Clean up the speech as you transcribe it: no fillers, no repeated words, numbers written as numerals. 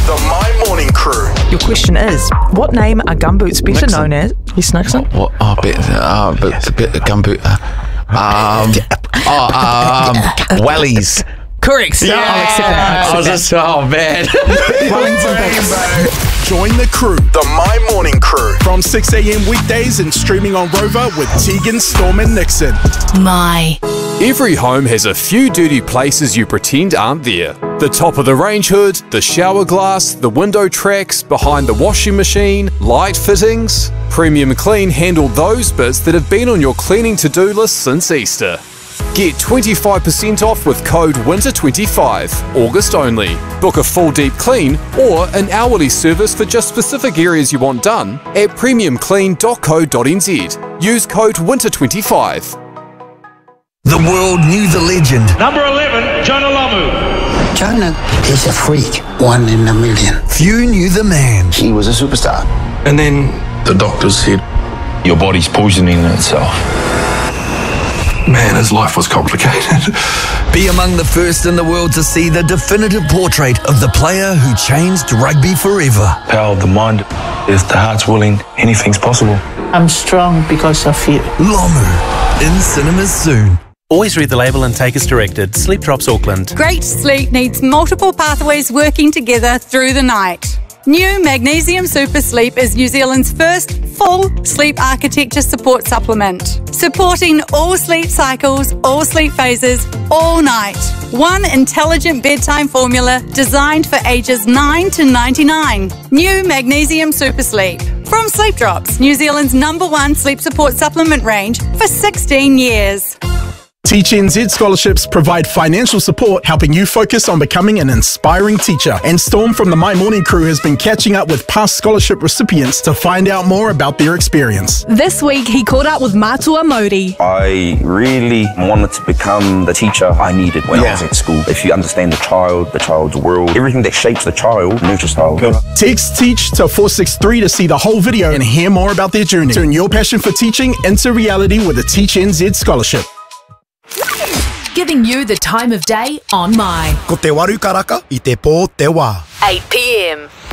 The My Morning Crew. Your question is, what name are gumboots better known as? Yes, Nixon? What? Gumboot. Wellies. Correct. Yeah. I'll accept that. Oh man. Join the crew, the My Morning Crew, from 6 a.m. weekdays and streaming on Rover with Tegan, Storm and Nixon. My. Every home has a few dirty places you pretend aren't there. The top of the range hood, the shower glass, the window tracks, behind the washing machine, light fittings. Premium Clean handle those bits that have been on your cleaning to-do list since Easter. Get 25% off with code WINTER25, August only. Book a full deep clean or an hourly service for just specific areas you want done at premiumclean.co.nz. Use code WINTER25. The world knew the legend. Number 11, Jonah Lomu. Jonah is a freak, 1 in a million. Few knew the man. He was a superstar. And then the doctors said, your body's poisoning itself. Man, his life was complicated. Be among the first in the world to see the definitive portrait of the player who changed rugby forever. Power of the mind. If the heart's willing, anything's possible. I'm strong because of you. Lomu, in cinemas soon. Always read the label and take as directed. Sleep Drops Auckland. Great sleep needs multiple pathways working together through the night. New Magnesium Super Sleep is New Zealand's first full sleep architecture support supplement, supporting all sleep cycles, all sleep phases, all night. One intelligent bedtime formula designed for ages 9 to 99. New Magnesium Super Sleep. From Sleep Drops, New Zealand's #1 sleep support supplement range for 16 years. Teach NZ scholarships provide financial support, helping you focus on becoming an inspiring teacher. And Storm from the My Morning Crew has been catching up with past scholarship recipients to find out more about their experience. This week, he caught up with Matua Modi. I really wanted to become the teacher I needed when I was at school. If you understand the child's world, everything that shapes the child nurtures child. Text TEACH to 463 to see the whole video and hear more about their journey. Turn your passion for teaching into reality with a Teach NZ scholarship. Giving you the time of day on My. Ko te waru karaka I te pō te wā. 8 p.m.